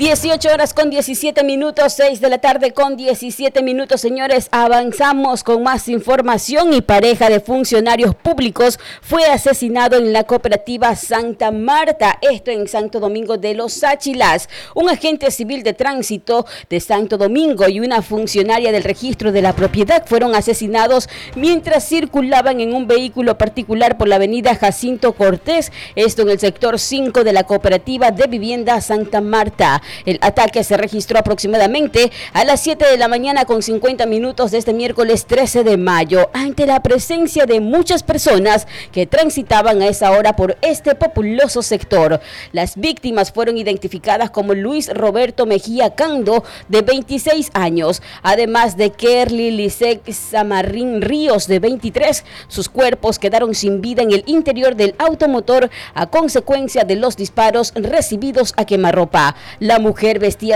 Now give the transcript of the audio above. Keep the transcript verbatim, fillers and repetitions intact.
dieciocho horas con diecisiete minutos, seis de la tarde con diecisiete minutos, señores. Avanzamos con más información y pareja de funcionarios públicos fue asesinado en la cooperativa Santa Marta, esto en Santo Domingo de los Áchilas. Un agente civil de tránsito de Santo Domingo y una funcionaria del registro de la propiedad fueron asesinados mientras circulaban en un vehículo particular por la avenida Jacinto Cortés, esto en el sector cinco de la cooperativa de vivienda Santa Marta. El ataque se registró aproximadamente a las siete de la mañana con cincuenta minutos de este miércoles trece de mayo, ante la presencia de muchas personas que transitaban a esa hora por este populoso sector. Las víctimas fueron identificadas como Luis Roberto Mejía Cando, de veintiséis años, además de Kerly Lisek Zamarrín Ríos, de veintitrés. Sus cuerpos quedaron sin vida en el interior del automotor a consecuencia de los disparos recibidos a quemarropa. La mujer vestía